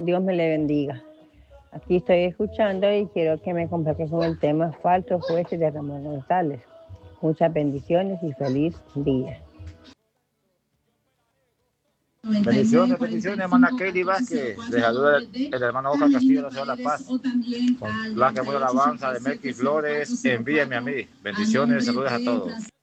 Dios me le bendiga. Aquí estoy escuchando y quiero que me compartas con el tema Falsos Jueces de Ramón González. Muchas bendiciones y feliz día. Bendiciones, hermana Kelly Vázquez. Les saluda el hermano Oscar Castillo de la Ciudad de La Paz. Con la que muy alabanza de Melqui Flores, envíame a mí. Bendiciones, saludos a todos.